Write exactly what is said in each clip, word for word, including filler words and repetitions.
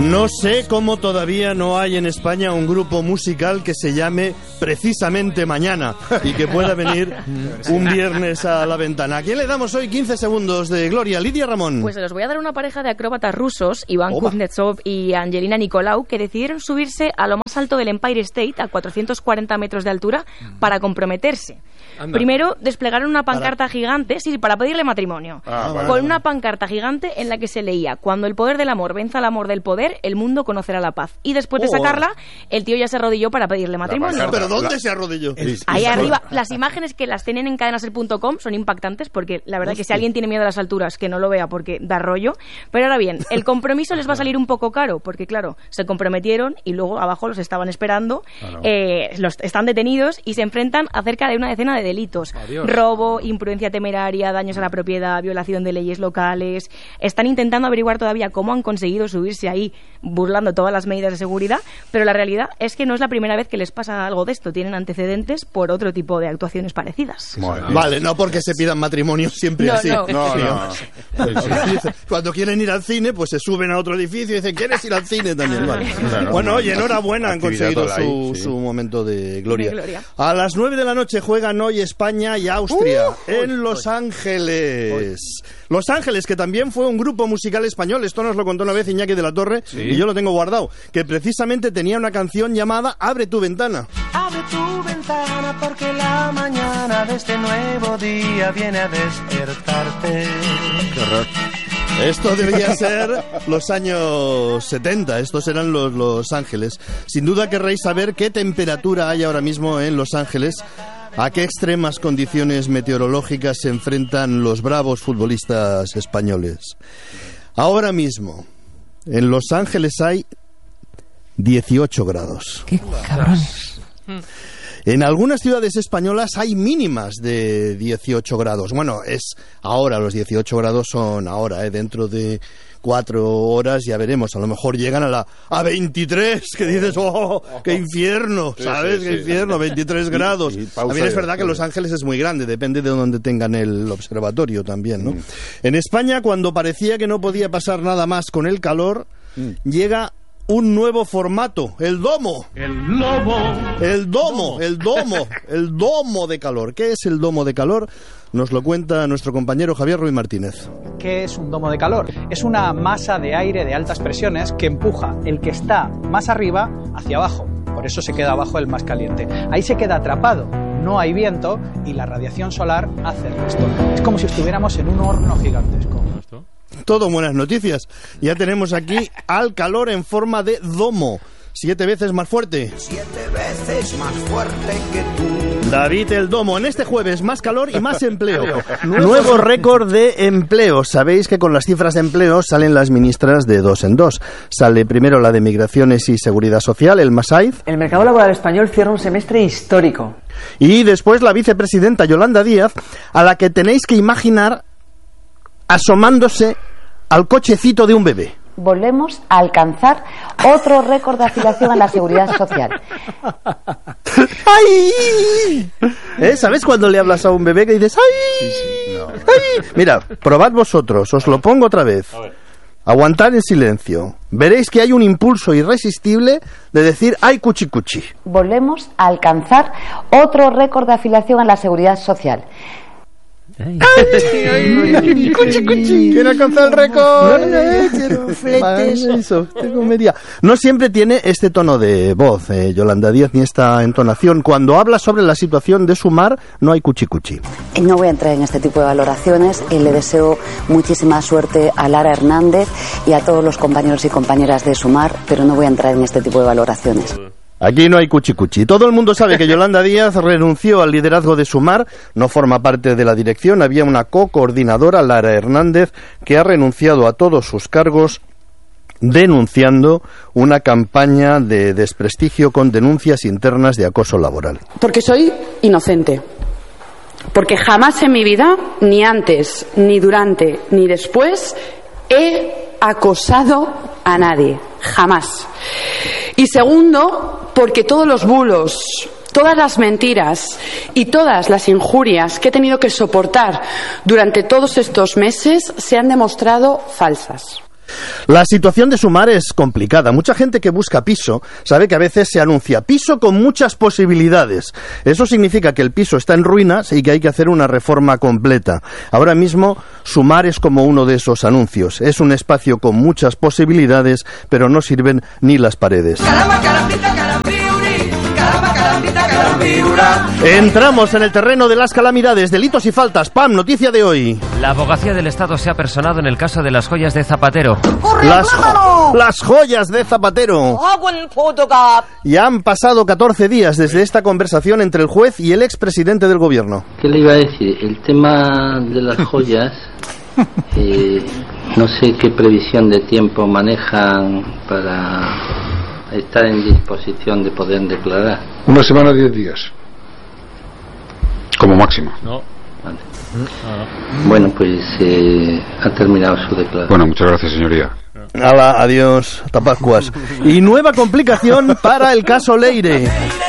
No sé cómo todavía no hay en España un grupo musical que se llame precisamente Mañana y que pueda venir un viernes a la ventana. ¿A quién le damos hoy quince segundos de gloria? Lidia Ramón. Pues se los voy a dar a una pareja de acróbatas rusos, Iván Kuznetsov y Angelina Nicolau, que decidieron subirse a lo más alto del Empire State, a cuatrocientos cuarenta metros de altura, para comprometerse. Anda. Primero desplegaron una pancarta para... gigante, sí, para pedirle matrimonio, ah, con vale. una pancarta gigante en la que se leía: cuando el poder del amor venza al amor del poder, el mundo conocerá la paz. Y después de sacarla, el tío ya se arrodilló para pedirle matrimonio. ¿Pero dónde la... se arrodilló? El... Ahí arriba. Las imágenes que las tienen en cadenaser punto com son impactantes, porque la verdad Hostia. que si alguien tiene miedo a las alturas, que no lo vea porque da rollo. Pero ahora bien, el compromiso les va a salir un poco caro, porque claro, se comprometieron y luego abajo los estaban esperando, claro. eh, los están detenidos y se enfrentan a cerca de una decena de delitos. Adiós. Robo, imprudencia temeraria, daños a la propiedad, violación de leyes locales. Están intentando averiguar todavía cómo han conseguido subirse ahí burlando todas las medidas de seguridad, pero la realidad es que no es la primera vez que les pasa algo de esto. Tienen antecedentes por otro tipo de actuaciones parecidas. Bueno, vale, no porque se pidan matrimonio siempre no, así. No, no, no. no. Cuando quieren ir al cine, pues se suben a otro edificio y dicen, ¿quieres ir al cine también? Vale. Claro, bueno, oye, enhorabuena, han conseguido su, sí. su momento de gloria. de gloria. A las nueve de la noche juegan hoy España y Austria uh, en uy, Los uy. Ángeles. Uy. Los Ángeles, que también fue un grupo musical español, esto nos lo contó una vez Iñaki de la Torre, ¿sí? Y yo lo tengo guardado, que precisamente tenía una canción llamada Abre tu ventana. Abre tu ventana porque la mañana de este nuevo día viene a despertarte. Qué horror. Esto debería ser los años setenta, estos eran los, los Ángeles. Sin duda querréis saber qué temperatura hay ahora mismo en Los Ángeles, a qué extremas condiciones meteorológicas se enfrentan los bravos futbolistas españoles. Ahora mismo, en Los Ángeles hay dieciocho grados. ¡Qué cabrones! En algunas ciudades españolas hay mínimas de dieciocho grados. Bueno, es ahora, los dieciocho grados son ahora, ¿eh? Dentro de cuatro horas ya veremos. A lo mejor llegan a la a veintitrés, que dices, ¡oh, qué infierno! ¿Sabes? Sí, sí, ¡qué sí. infierno! veintitrés grados. Y, y también es verdad que Los Ángeles es muy grande, depende de donde tengan el observatorio también, ¿no? Mm. En España, cuando parecía que no podía pasar nada más con el calor, mm. llega un nuevo formato, el domo. El lobo. El domo, el domo, el domo de calor. ¿Qué es el domo de calor? Nos lo cuenta nuestro compañero Javier Ruiz Martínez. ¿Qué es un domo de calor? Es una masa de aire de altas presiones que empuja el que está más arriba hacia abajo. Por eso se queda abajo el más caliente. Ahí se queda atrapado. No hay viento y la radiación solar hace el resto. Es como si estuviéramos en un horno gigantesco. Todo buenas noticias. Ya tenemos aquí al calor en forma de domo. Siete veces más fuerte. Siete veces más fuerte que tú. David el Domo. En este jueves, más calor y más empleo. Nuevo récord de empleo. Sabéis que con las cifras de empleo salen las ministras de dos en dos. Sale primero la de Migraciones y Seguridad Social, el Masaiz. El mercado laboral español cierra un semestre histórico. Y después la vicepresidenta Yolanda Díaz, a la que tenéis que imaginar asomándose al cochecito de un bebé. Volvemos a alcanzar otro récord de afiliación a la Seguridad Social. ¡Ay! ¿Eh? ¿Sabes cuando le hablas a un bebé que dices ¡ay! Sí, sí, no. ¡Ay! Mira, probad vosotros, os lo pongo otra vez. Aguantad en silencio. Veréis que hay un impulso irresistible de decir ¡ay, cuchi cuchi! Volvemos a alcanzar otro récord de afiliación a la Seguridad Social. ¡Ay! ¡Ay! ¡Ay! ¡Cuchi, cuchi! ¡Quiero alcanzar el récord! ¡Ay, quiero fletes! Eso, tengo media. No siempre tiene este tono de voz, eh, Yolanda Díaz, ni esta entonación. Cuando habla sobre la situación de Sumar, no hay cuchi, cuchi. No voy a entrar en este tipo de valoraciones y le deseo muchísima suerte a Lara Hernández y a todos los compañeros y compañeras de Sumar, pero no voy a entrar en este tipo de valoraciones. Aquí no hay cuchi cuchi. Todo el mundo sabe que Yolanda Díaz renunció al liderazgo de Sumar, no forma parte de la dirección. Había una co-coordinadora, Lara Hernández, que ha renunciado a todos sus cargos denunciando una campaña de desprestigio con denuncias internas de acoso laboral. Porque soy inocente. Porque jamás en mi vida, ni antes, ni durante, ni después, he acosado a nadie. Jamás. Y segundo, porque todos los bulos, todas las mentiras y todas las injurias que he tenido que soportar durante todos estos meses se han demostrado falsas. La situación de Sumar es complicada. Mucha gente que busca piso sabe que a veces se anuncia piso con muchas posibilidades. Eso significa que el piso está en ruinas y que hay que hacer una reforma completa. Ahora mismo Sumar es como uno de esos anuncios. Es un espacio con muchas posibilidades, pero no sirven ni las paredes. Caramba, carambita, carambiuri, caramba, carambita, carambiura. Entramos en el terreno de las calamidades, delitos y faltas. Pam, noticia de hoy. La abogacía del Estado se ha personado en el caso de las joyas de Zapatero. Las, jo- las joyas de Zapatero. Ya han pasado catorce días desde esta conversación entre el juez y el expresidente del gobierno. ¿Qué le iba a decir? El tema de las joyas, eh, no sé qué previsión de tiempo manejan para estar en disposición de poder declarar. Una semana, diez días. Como máximo. No. Vale. Bueno, pues eh, ha terminado su declaración. Bueno, muchas gracias, señoría. Hala, adiós, tapascuas. Y nueva complicación para el caso Leire.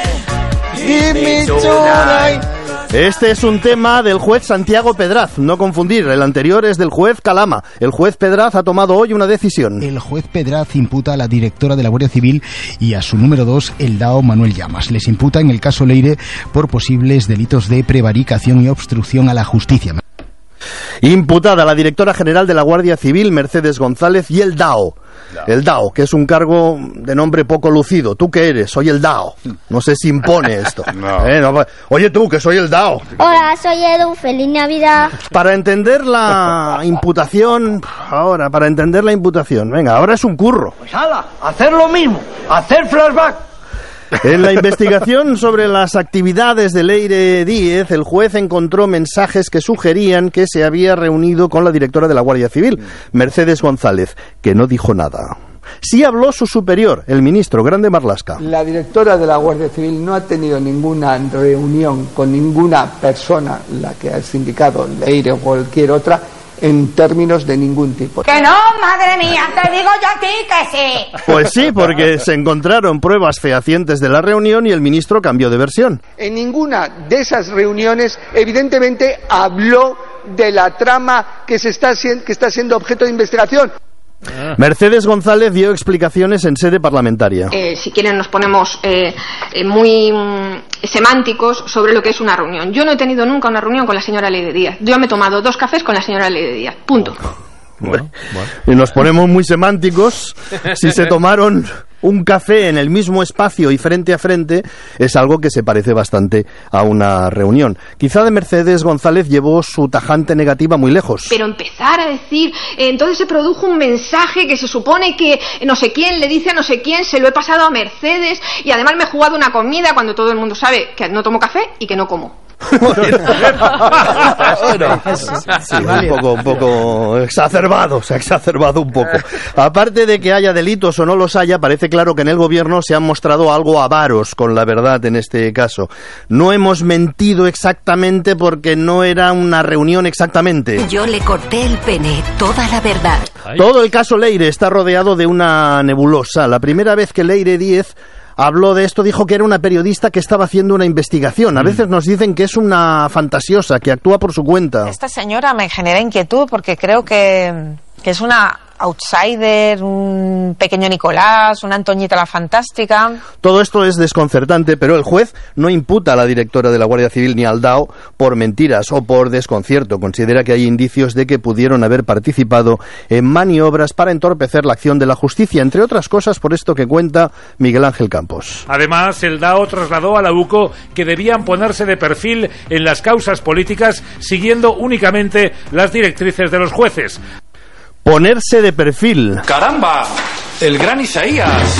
Este es un tema del juez Santiago Pedraz, no confundir, el anterior es del juez Calama. El juez Pedraz ha tomado hoy una decisión. El juez Pedraz imputa a la directora de la Guardia Civil y a su número dos, el D A O Manuel Llamas. Les imputa en el caso Leire por posibles delitos de prevaricación y obstrucción a la justicia. Imputada la directora general de la Guardia Civil, Mercedes González, y el D A O. El D A O, que es un cargo de nombre poco lucido. ¿Tú qué eres? Soy el D A O. No sé si impone esto. No. ¿Eh? No, oye tú, que soy el D A O. Hola, soy Edu. Feliz Navidad. Para entender la imputación, ahora, para entender la imputación, venga, ahora es un curro. Pues hala, hacer lo mismo, hacer flashback. En la investigación sobre las actividades de Leire Díez, el juez encontró mensajes que sugerían que se había reunido con la directora de la Guardia Civil, Mercedes González, que no dijo nada. Sí habló su superior, el ministro Grande Marlaska. La directora de la Guardia Civil no ha tenido ninguna reunión con ninguna persona, la que has indicado, Leire o cualquier otra, en términos de ningún tipo. ¡Que no, madre mía! ¡Te digo yo a ti que sí! Pues sí, porque se encontraron pruebas fehacientes de la reunión y el ministro cambió de versión. En ninguna de esas reuniones, evidentemente, habló de la trama que, se está, que está siendo objeto de investigación. Mercedes González dio explicaciones en sede parlamentaria. Eh, si quieren nos ponemos eh, eh, muy mm, semánticos sobre lo que es una reunión. Yo no he tenido nunca una reunión con la señora Leire Díaz. Yo me he tomado dos cafés con la señora Leire Díaz. Punto. Bueno, bueno. Y nos ponemos muy semánticos. Si se tomaron un café en el mismo espacio y frente a frente, es algo que se parece bastante a una reunión. Quizá de Mercedes González llevó su tajante negativa muy lejos. Pero empezar a decir, eh, entonces se produjo un mensaje que se supone que no sé quién le dice a no sé quién, se lo he pasado a Mercedes y además me he jugado una comida cuando todo el mundo sabe que no tomo café y que no como. Bueno, sí, un poco, un poco exacerbado, se ha exacerbado un poco. Aparte de que haya delitos o no los haya, parece claro que en el gobierno se han mostrado algo avaros con la verdad en este caso. No hemos mentido exactamente porque no era una reunión exactamente. Yo le corté el pene, toda la verdad. Todo el caso Leire está rodeado de una nebulosa. La primera vez que Leire Díez habló de esto, dijo que era una periodista que estaba haciendo una investigación. A veces nos dicen que es una fantasiosa, que actúa por su cuenta. Esta señora me genera inquietud porque creo que, que es una outsider, un pequeño Nicolás, una Antoñita la Fantástica. Todo esto es desconcertante, pero el juez no imputa a la directora de la Guardia Civil ni al D A O por mentiras o por desconcierto. Considera que hay indicios de que pudieron haber participado en maniobras para entorpecer la acción de la justicia, entre otras cosas por esto que cuenta Miguel Ángel Campos. Además, el D A O trasladó a la U C O que debían ponerse de perfil en las causas políticas siguiendo únicamente las directrices de los jueces. Ponerse de perfil. ¡Caramba! El gran Isaías.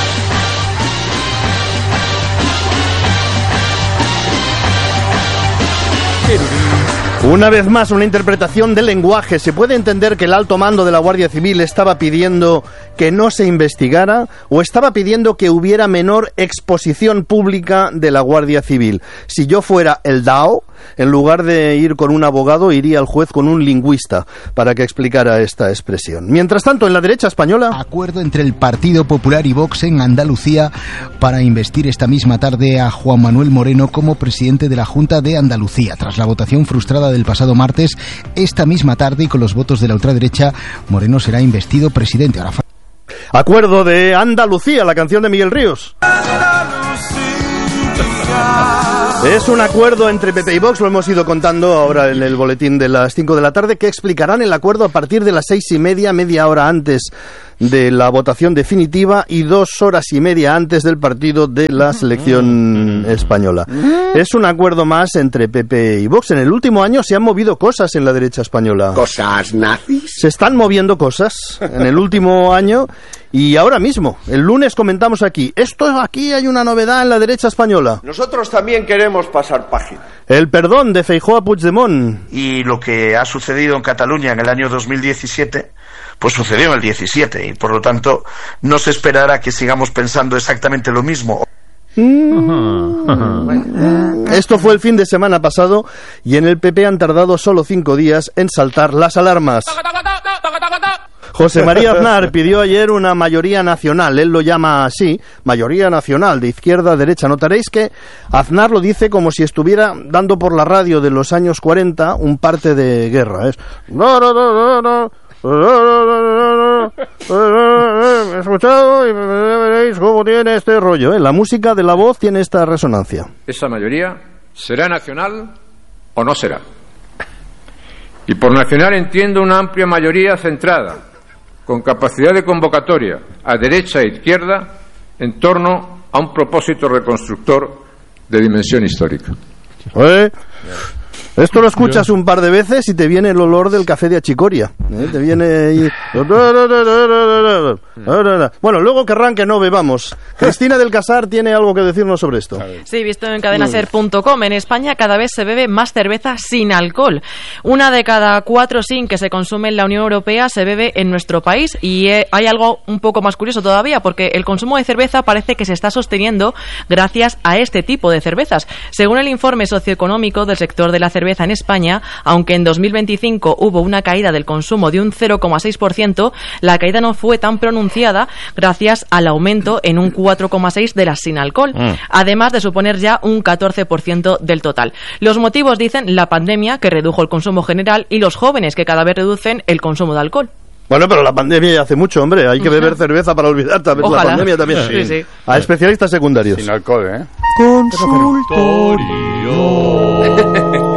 Una vez más, una interpretación del lenguaje. ¿Se puede entender que el alto mando de la Guardia Civil estaba pidiendo que no se investigara o estaba pidiendo que hubiera menor exposición pública de la Guardia Civil? Si yo fuera el D A O, en lugar de ir con un abogado, iría al juez con un lingüista para que explicara esta expresión. Mientras tanto, en la derecha española... Acuerdo entre el Partido Popular y Vox en Andalucía para investir esta misma tarde a Juan Manuel Moreno como presidente de la Junta de Andalucía, tras la votación frustrada del del pasado martes, esta misma tarde y con los votos de la ultraderecha, Moreno será investido presidente. Ahora... Acuerdo de Andalucía, la canción de Miguel Ríos. Es un acuerdo entre P P y Vox, lo hemos ido contando ahora en el boletín de las cinco de la tarde, que explicarán el acuerdo a partir de las seis y media, media hora antes de la votación definitiva y dos horas y media antes del partido de la selección española. Es un acuerdo más entre P P y Vox. En el último año se han movido cosas en la derecha española. ¿Cosas nazis? Se están moviendo cosas en el último año y ahora mismo. El lunes comentamos aquí, esto aquí hay una novedad en la derecha española. Nosotros también queremos pasar página. El perdón de Feijóo a Puigdemont. Y lo que ha sucedido en Cataluña en el año dos mil diecisiete, pues sucedió en el diecisiete, y por lo tanto no se esperará que sigamos pensando exactamente lo mismo. Esto fue el fin de semana pasado y en el P P han tardado solo cinco días en saltar las alarmas. José María Aznar pidió ayer una mayoría nacional, él lo llama así, mayoría nacional de izquierda a derecha. Notaréis que Aznar lo dice como si estuviera dando por la radio de los años cuarenta un parte de guerra. Es... He escuchado y veréis cómo tiene este rollo, ¿eh? La música de la voz tiene esta resonancia. ¿Esa mayoría será nacional o no será? Y por nacional entiendo una amplia mayoría centrada, con capacidad de convocatoria a derecha e izquierda en torno a un propósito reconstructor de dimensión histórica. ¿Eh? Esto lo escuchas un par de veces y te viene el olor del café de achicoria, ¿eh? Te viene ahí... Bueno, luego querrán que no bebamos. Cristina del Casar tiene algo que decirnos sobre esto. Sí, visto en cadenaser punto com, en España cada vez se bebe más cerveza sin alcohol. Una de cada cuatro sin que se consume en la Unión Europea se bebe en nuestro país, y eh, hay algo un poco más curioso todavía, porque el consumo de cerveza parece que se está sosteniendo gracias a este tipo de cervezas. Según el informe socioeconómico del sector de la cerveza en España, aunque en dos mil veinticinco hubo una caída del consumo de un cero coma seis por ciento, la caída no fue tan pronunciada gracias al aumento en un cuatro coma seis por ciento de las sin alcohol, mm. además de suponer ya un catorce por ciento del total. Los motivos, dicen, la pandemia, que redujo el consumo general, y los jóvenes, que cada vez reducen el consumo de alcohol. Bueno, pero la pandemia ya hace mucho, hombre. Hay que beber cerveza para olvidar también la pandemia también. Sí, sí. A especialistas secundarios. Sin alcohol, ¿eh? Consultorio.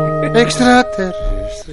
Extraterrestre.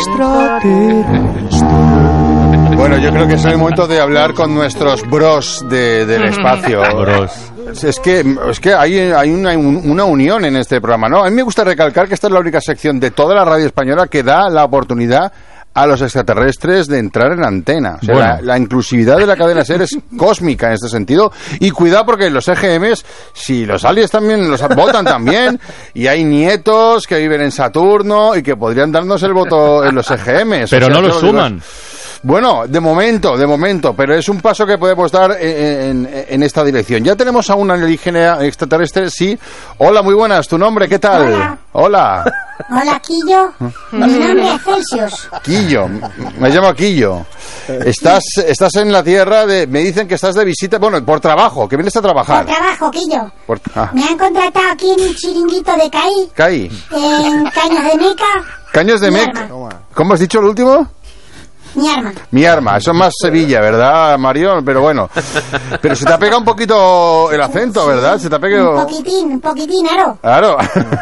Extraterrestre. Bueno, yo creo que es el momento de hablar con nuestros bros de, del espacio. Bros. Es que, es que hay, hay una, una unión en este programa, ¿no? A mí me gusta recalcar que esta es la única sección de toda la radio española que da la oportunidad a los extraterrestres de entrar en antena. O sea, bueno. la, la inclusividad de la cadena SER es cósmica en este sentido. Y cuidado, porque los E G Ms, si los aliens también los votan también, y hay nietos que viven en Saturno y que podrían darnos el voto en los E G Ms. Pero o sea, no los suman. Bueno, de momento, de momento, pero es un paso que podemos dar en, en, en esta dirección. Ya tenemos a un alienígena extraterrestre, sí. Hola, muy buenas, ¿tu nombre qué tal? Hola. Hola. Hola, Quillo. Mi nombre es Celsius. Quillo, me llamo Quillo. Estás, estás en la Tierra, de, me dicen que estás de visita, bueno, por trabajo, que vienes a trabajar. Por trabajo, Quillo. Por, ah. Me han contratado aquí en un chiringuito de C A I. C A I. En Caños de Meca. Caños de Meca. ¿Cómo has dicho el último? Mi arma. Mi arma, eso es más Sevilla, ¿verdad, Marión? Pero bueno, pero se te ha pegado un poquito el acento, ¿verdad? Se te ha pegado... Un poquitín, un poquitín, claro. Claro.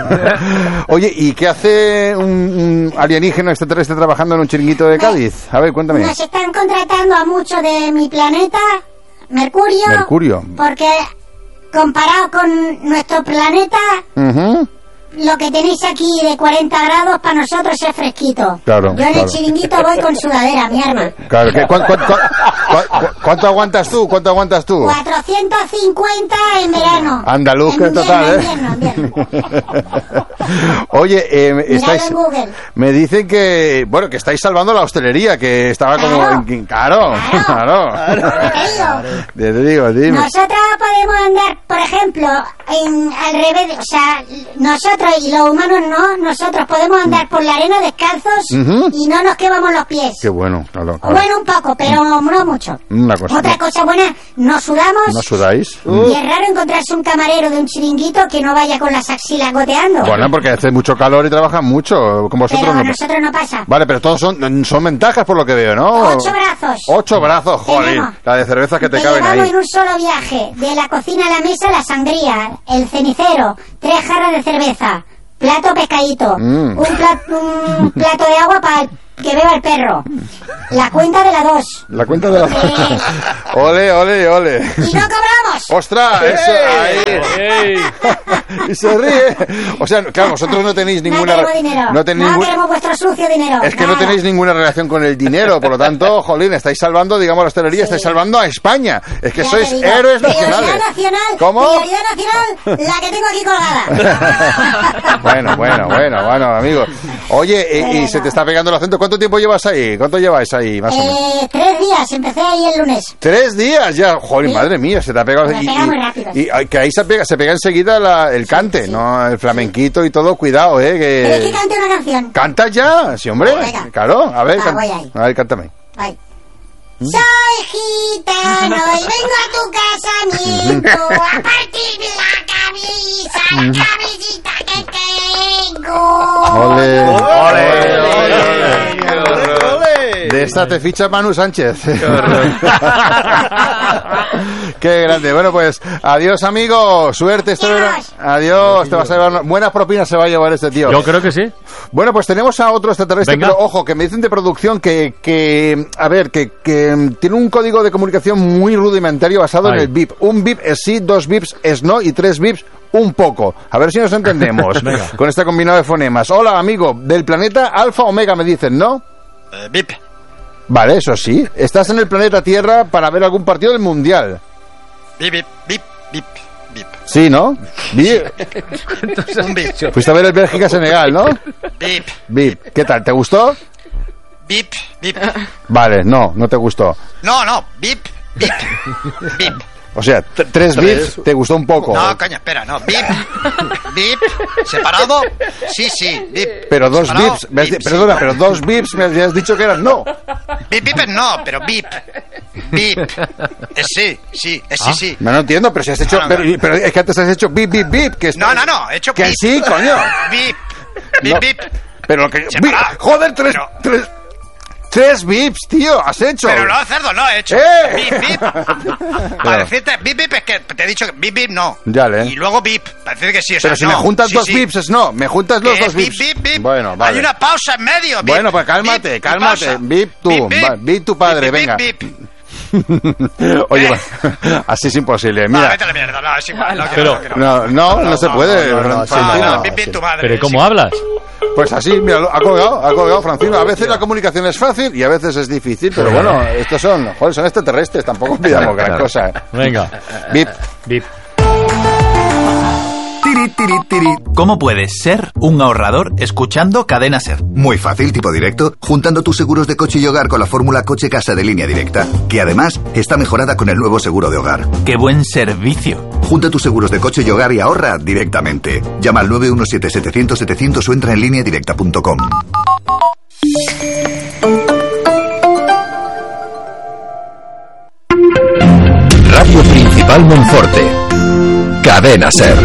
Oye, ¿y qué hace un, un alienígena extraterrestre trabajando en un chiringuito de Cádiz? A ver, cuéntame. Nos están contratando a muchos de mi planeta, Mercurio. Mercurio. Porque comparado con nuestro planeta... Uh-huh. Lo que tenéis aquí de cuarenta grados para nosotros es fresquito. Claro. Yo en claro. el chiringuito voy con sudadera, mi arma. Claro. ¿Qué, cu, cu, cu, cu, ¿Cuánto aguantas tú? ¿Cuánto aguantas tú? cuatrocientos cincuenta en verano. Andaluz, que total, ¿eh? Invierno, invierno. Oye, eh, estáis... en Google. Me dicen que, bueno, que estáis salvando la hostelería, que estaba claro. como... En, claro, claro. claro. claro. Te digo, dime. Nosotros podemos andar, por ejemplo, en, al revés, o sea, nosotros nosotros, y los humanos no, nosotros podemos andar por la arena descalzos uh-huh. y no nos quemamos los pies. Qué bueno, claro, claro. Bueno, un poco, pero no mucho. Una cosa. Otra cosa buena, no sudamos. ¿No sudáis? Uh. Y es raro encontrarse un camarero de un chiringuito que no vaya con las axilas goteando. Bueno, porque hace mucho calor y trabajan mucho, con vosotros pero no. a nosotros no pasa. Vale, pero todos son, son ventajas por lo que veo, ¿no? Ocho brazos. Ocho brazos, joder. La de cervezas que te, te caben ahí. Llevamos en un solo viaje, de la cocina a la mesa, la sangría, el cenicero, tres jarras de cerveza, plato pescadito, mm. un, plato, un plato de agua para que beba el perro, la cuenta de la dos. La cuenta de la dos. Eh. Ole, ole, ole. Y no cobramos. ¡Ostras! Eso, ahí. Ey. Y se ríe. O sea, claro, vosotros no tenéis ninguna... No queremos dinero. No, ten no ningún... queremos vuestro sucio dinero. Es que nada. no tenéis ninguna relación con el dinero, por lo tanto, jolín, estáis salvando, digamos, la hostelería, sí. estáis salvando a España. Es que ya sois héroes nacionales. Prioridad nacional. ¿Cómo? Prioridad nacional, la que tengo aquí colgada. Bueno, bueno, bueno, bueno, amigo. Oye, y, y se te está pegando el acento. ¿Cuánto tiempo llevas ahí? ¿Cuánto lleváis ahí, más eh, o menos? Tres días, empecé ahí el lunes. ¿Tres días ya? Joder, sí. Madre mía, se te ha pegado... Me y, pega y, muy rápido. Y, y que ahí se pega, se pega enseguida la, el cante, sí, sí. ¿no? El flamenquito y todo, cuidado, ¿eh? Que... ¿Quieres que cante una canción? ¿Cantas ya? Sí, hombre. Venga. Claro, a ver, ah, can... voy ahí. a ver, cántame. Bye. ¿Mm? Soy gitano y vengo a tu casamiento a partirme la camisa, la camisita que tengo. ¡Ole! ¡Ole! ¡Ole! ¡Ole! De esta te ficha Manu Sánchez. Qué grande. Bueno, pues adiós, amigo. Suerte este verano. Adiós. Te vas a llevar buenas propinas, se va a llevar este tío. Yo creo que sí. Bueno, pues tenemos a otro extraterrestre, Venga. pero ojo, que me dicen de producción que, que a ver, que, que tiene un código de comunicación muy rudimentario basado Ay. en el bip. Un bip es sí, dos bips es no y tres bips un poco. A ver si nos entendemos con este combinado de fonemas. Hola, amigo. Del planeta Alfa Omega me dicen, ¿no? Uh, bip. Vale, eso sí. Estás en el planeta Tierra para ver algún partido del Mundial. Bip, bip, bip, bip, bip. Sí, ¿no? Bip. Un bip. Fuiste a ver el Bélgica-Senegal, ¿no? Bip. Bip. ¿Qué tal? ¿Te gustó? Bip, bip. Vale, no, no te gustó. No, no, bip, bip, bip. O sea, t- tres bips te gustó un poco. No, coño, espera, no. Bip, bip, separado. Sí, sí, bip. Pero dos separado, bips, me has bip, di- perdona, sí. pero dos bips me habías dicho que eran no. Bip, bip es no, pero bip. Bip. Es sí, sí, es sí, Ah, sí. No, no entiendo, pero si has hecho. No, no, pero, no. pero es que antes has hecho bip, bip, bip. Que es, No, no, no, he hecho que bip. sí, coño. Bip, bip, No, bip. Pero lo que. bip, Separado. joder, tres. Pero- tres Tres bips, tío, has hecho. Pero no, cerdo, no he hecho. ¡Eh! Bip, bip. Para decirte, bip, bip, es que te he dicho que bip, bip, no. Ya le. Y luego bip, para decir que sí, o sea, Pero si no. me juntas Sí, dos sí. bips es no, me juntas los Que dos es bip, bips. bip, bip. Bueno, vale. Hay una pausa en medio. Bip, Bueno, pues cálmate, bip y cálmate. pausa. Bip tú, Bip, bip. va, bip tu padre, Bip, venga. bip, bip. Oye, va, así es imposible. No, Mira, vete a la mierda, no, es igual. No, Pero- quiero, no, quiero. no, no, no se puede. no, no, no, Francino. sí, no, no. Bip, bip, tu madre. ¿Pero cómo sí. hablas? Pues así, mira, ha colgado, ha colgado Francino. A veces la comunicación es fácil y a veces es difícil, pero bueno, estos son, joder, son extraterrestres, tampoco pidamos gran cosa. Venga. Bip. Bip. Tiri, tiri, tiri. ¿Cómo puedes ser un ahorrador escuchando Cadena Ser? Muy fácil, tipo directo, juntando tus seguros de coche y hogar con la fórmula Coche Casa de Línea Directa, que además está mejorada con el nuevo seguro de hogar. ¡Qué buen servicio! Junta tus seguros de coche y hogar y ahorra directamente. Llama al nueve uno siete setecientos setecientos o entra en línea directa punto com. Radio Principal Monforte. Cadena Ser.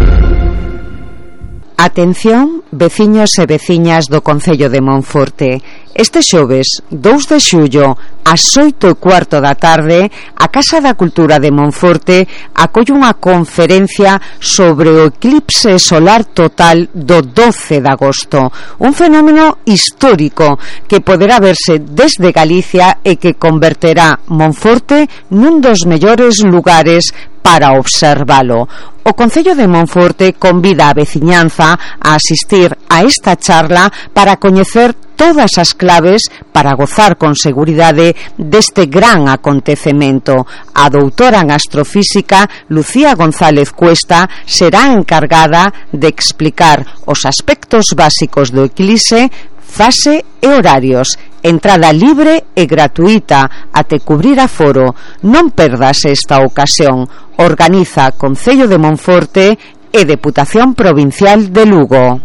Atención, veciños e veciñas do Concello de Monforte. Este xoves, dous de xullo, ás oito e cuarto da tarde, a Casa da Cultura de Monforte acolle unha conferencia sobre o eclipse solar total do doce de agosto. Un fenómeno histórico que poderá verse desde Galicia e que converterá Monforte nun dos mellores lugares para observalo. O Concello de Monforte convida a veciñanza a asistir a esta charla para coñecer todas as claves para gozar con seguridade deste gran acontecemento. A doutora en astrofísica Lucía González Cuesta será encargada de explicar os aspectos básicos do eclipse, fase e horarios. Entrada libre e gratuita até cubrir aforo. Non perdas esta ocasión. Organiza Concello de Monforte e Deputación Provincial de Lugo.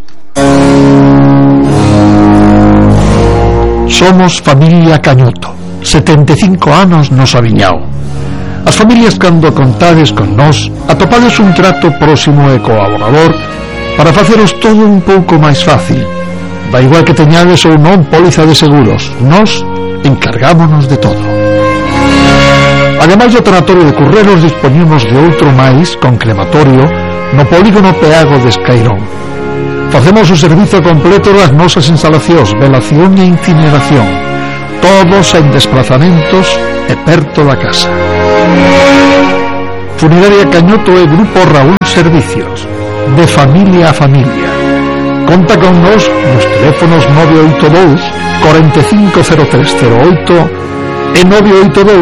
Somos familia Cañoto, setenta e cinco anos nos aviñao. As familias cando contades con nós atopades un trato próximo e colaborador para faceros todo un pouco máis fácil. Da igual que teñades ou non póliza de seguros, nós encargámonos de todo. Ademais do tanatorio de Currelos, dispoñemos de outro máis con crematorio no polígono Peago de Escairón. Facemos o servizo completo das nosas instalacións, velación e incineración, todos en desplazamentos e perto da casa. Funeraria Cañoto e Grupo Raúl Servicios, de familia a familia. Conta con nos nos teléfonos nove oito dous, cuatro cinco cero tres cero oito e nove oito dous